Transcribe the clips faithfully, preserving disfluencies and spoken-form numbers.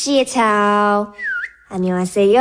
시에차오. 안녕하세요.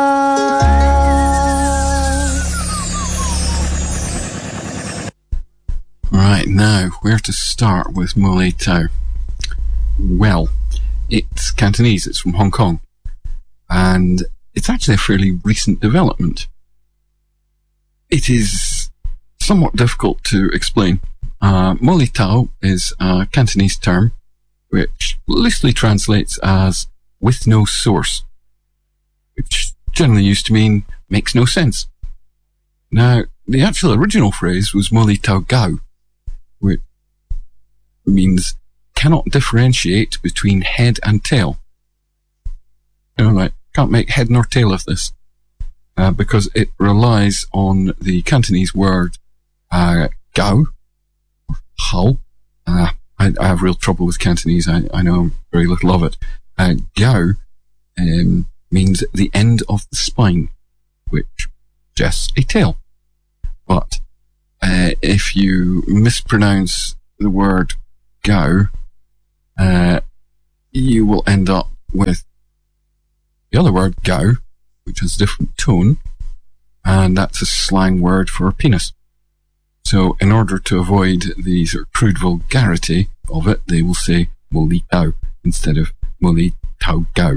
Right, now, where to start with Mo Lei Tau? Well, it's Cantonese, it's from Hong Kong, and it's actually a fairly recent development. It is somewhat difficult to explain. Uh, Mo Lei Tau is a Cantonese term which loosely translates as with no source, which generally used to mean makes no sense. Now, the actual original phrase was Mo Lei Tau Gao, which means cannot differentiate between head and tail. You know, like, can't make head nor tail of this, uh, because it relies on the Cantonese word uh, Gao, or Hao. Uh, I, I have real trouble with Cantonese. I, I know very little of it. Uh, Gao um, means the end of the spine, which suggests a tail. But uh, if you mispronounce the word Gao, uh, you will end up with the other word Gao, which has a different tone, and that's a slang word for penis. So in order to avoid the sort of crude vulgarity of it, they will say Mo Lei Tau instead of Mo Lei Tau Gao.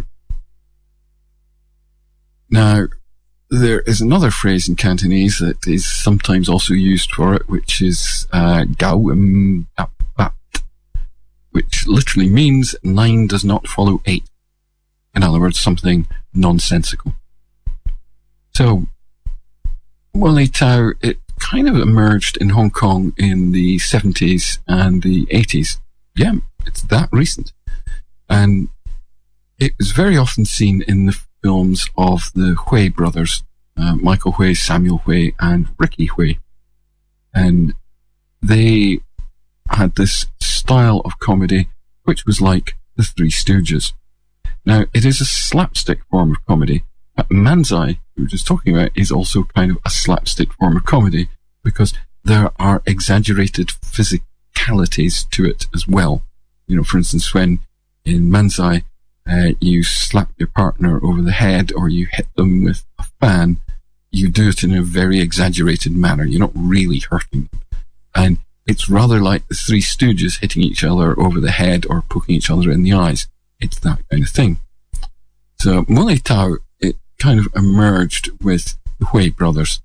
Now, there is another phrase in Cantonese that is sometimes also used for it, which is uh, Gao Im Dap Bat, which literally means nine does not follow eight. In other words, something nonsensical. So, Mo Lei Tau, it kind of emerged in Hong Kong in the seventies and the eighties. Yeah, it's that recent. And it was very often seen in the films of the Hui brothers, uh, Michael Hui, Samuel Hui, and Ricky Hui. And they had this style of comedy which was like the Three Stooges. Now, it is a slapstick form of comedy. But Manzai, we were just talking about, is also kind of a slapstick form of comedy because there are exaggerated physicalities to it as well. You know, for instance, when in Manzai, uh, you slap your partner over the head or you hit them with a fan, you do it in a very exaggerated manner. You're not really hurting them. And it's rather like the Three Stooges hitting each other over the head or poking each other in the eyes. It's that kind of thing. So Mo Lei Tau, it kind of emerged with the Hui brothers.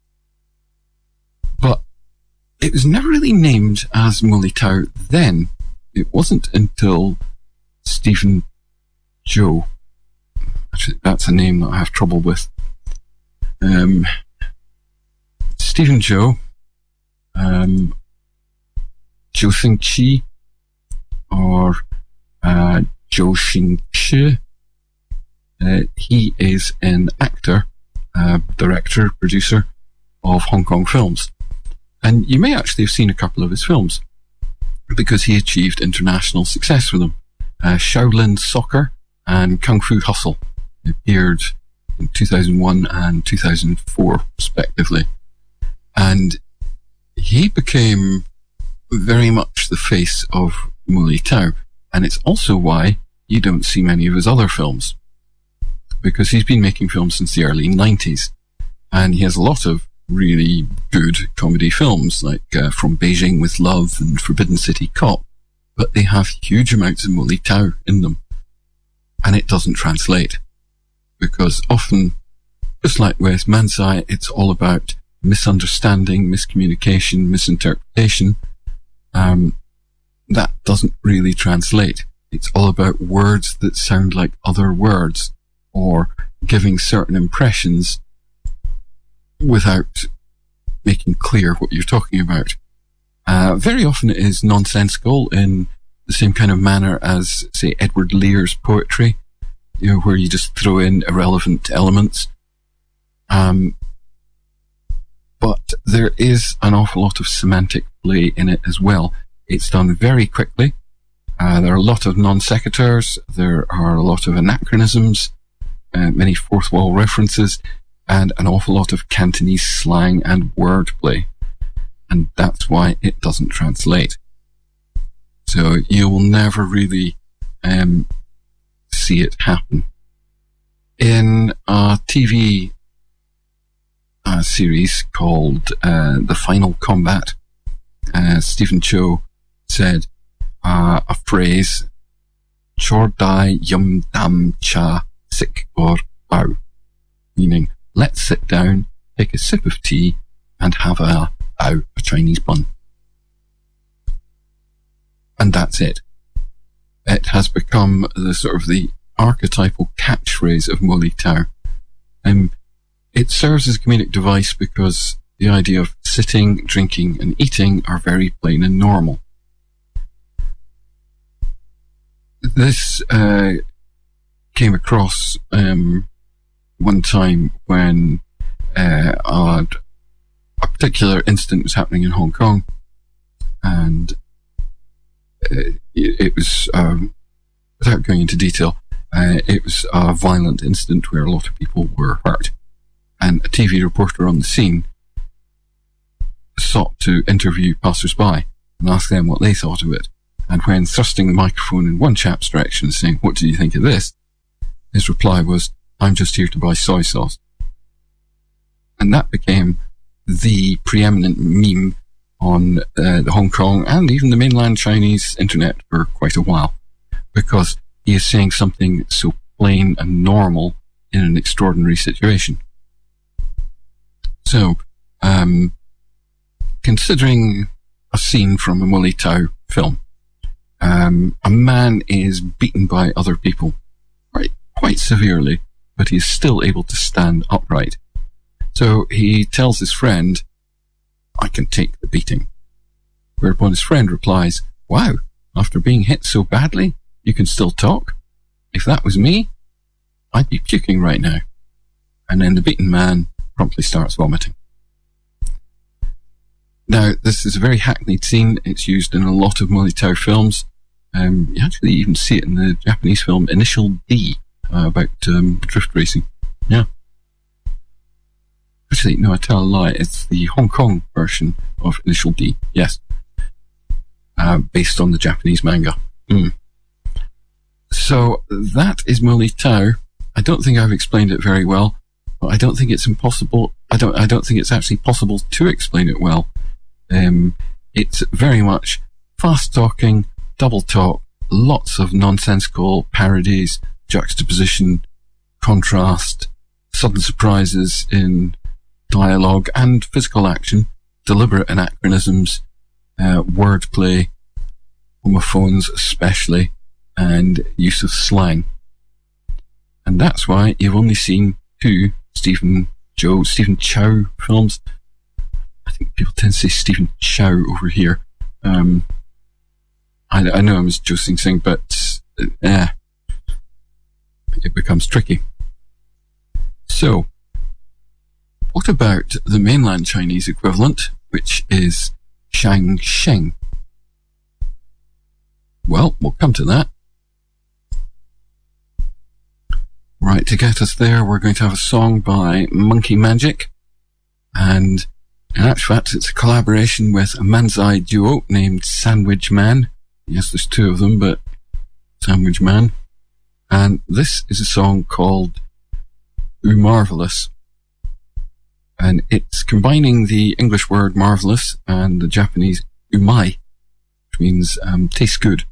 But it was never really named as Mo Lei Tau then. It wasn't until Stephen Joe. Actually, that's a name that I have trouble with. Um, Stephen Joe, um, Zhou Xingqi, or uh, Zhou Xingshi. Uh, he is an actor, uh, director, producer of Hong Kong films. And you may actually have seen a couple of his films because he achieved international success with them. Uh, Shaolin Soccer and Kung Fu Hustle appeared in two thousand one and two thousand four, respectively. And he became very much the face of Mo Lei Tau. And it's also why you don't see many of his other films, because he's been making films since the early nineties. And he has a lot of really good comedy films, like uh, From Beijing with Love and Forbidden City Cop, but they have huge amounts of Mo Lei Tau in them. And it doesn't translate, because often, just like with Manzai, it's all about misunderstanding, miscommunication, misinterpretation. Um, that doesn't really translate. It's all about words that sound like other words, or giving certain impressions without making clear what you're talking about. Uh, very often it is nonsensical in the same kind of manner as, say, Edward Lear's poetry, you know, where you just throw in irrelevant elements. Um, but there is an awful lot of semantic play in it as well. It's done very quickly. Uh, there are a lot of non sequiturs. There are a lot of anachronisms, uh, many fourth wall references, and an awful lot of Cantonese slang and wordplay. And that's why it doesn't translate. So you will never really um, see see it happen. In a T V uh, series called uh, The Final Combat, uh, Stephen Chow said uh, a phrase, "Chor dai yum dam cha sik or bao," meaning let's sit down, take a sip of tea, and have a bao, a Chinese bun. And that's it. It has become the sort of the archetypal catchphrase of Mo Li Tao. Um, it serves as a comedic device because the idea of sitting, drinking, and eating are very plain and normal. This uh, came across um, one time when uh, a, a particular incident was happening in Hong Kong, and uh, it, it was, um, without going into detail, uh, it was a violent incident where a lot of people were hurt, and a T V reporter on the scene sought to interview passers-by and ask them what they thought of it. And when thrusting the microphone in one chap's direction, saying, "What do you think of this?" his reply was, "I'm just here to buy soy sauce." And that became the preeminent meme on uh, the Hong Kong and even the mainland Chinese internet for quite a while, because he is saying something so plain and normal in an extraordinary situation. So, um, considering a scene from a Mo Li Tao film, um, a man is beaten by other people quite, quite severely, but he is still able to stand upright. So he tells his friend, "I can take the beating." Whereupon his friend replies, "Wow, after being hit so badly, you can still talk? If that was me, I'd be puking right now." And then the beaten man promptly starts vomiting. Now, this is a very hackneyed scene. It's used in a lot of Mo Li Tao films. Um, you actually even see it in the Japanese film Initial D, uh, about um, drift racing. Yeah. Actually, no, I tell a lie. It's the Hong Kong version of Initial D. Yes. Uh, based on the Japanese manga. Mm. So, that is Mo Li Tao. I don't think I've explained it very well, but I don't think it's impossible. I don't, I don't think it's actually possible to explain it well. Um, it's very much fast talking, double talk, lots of nonsensical parodies, juxtaposition, contrast, sudden surprises in dialogue and physical action, deliberate anachronisms, uh, wordplay, homophones especially, and use of slang. And that's why you've only seen two Stephen Chow, Stephen Chow films. I think people tend to say Stephen Chow over here. Um, I, I know I'm just Joe Sing, but uh, it becomes tricky. So, what about the mainland Chinese equivalent, which is Shang Sheng? Well, we'll come to that. Right, to get us there, we're going to have a song by Monkey Magic, and in actual fact, it's a collaboration with a Manzai duo named Sandwich Man. Yes, there's two of them, but Sandwich Man. And this is a song called Ooh Marvelous. And it's combining the English word marvelous and the Japanese umai, which means um, tastes good.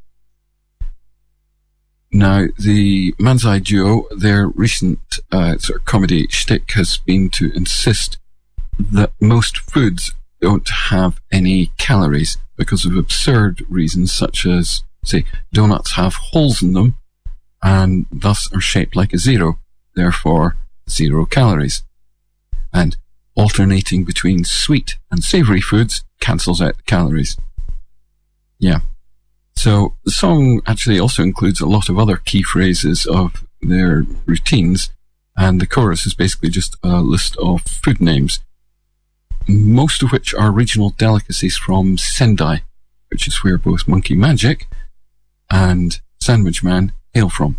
Now, the Manzai duo, their recent uh, sort of comedy shtick has been to insist that most foods don't have any calories because of absurd reasons, such as, say, donuts have holes in them and thus are shaped like a zero, therefore zero calories. And alternating between sweet and savoury foods cancels out the calories. Yeah. So the song actually also includes a lot of other key phrases of their routines, and the chorus is basically just a list of food names, most of which are regional delicacies from Sendai, which is where both Monkey Magic and Sandwich Man hail from.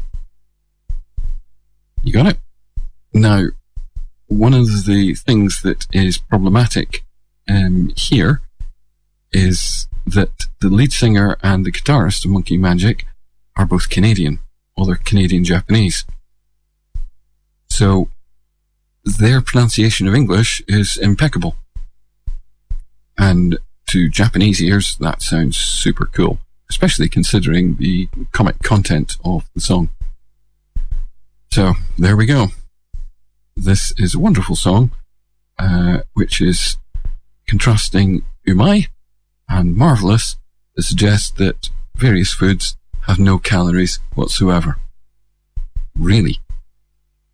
You got it? Now, one of the things that is problematic um, here is that the lead singer and the guitarist of Monkey Magic are both Canadian, other Canadian Japanese. So their pronunciation of English is impeccable. And to Japanese ears, that sounds super cool, especially considering the comic content of the song. So there we go. This is a wonderful song, uh, which is contrasting umai and marvelous to suggest that various foods have no calories whatsoever. Really.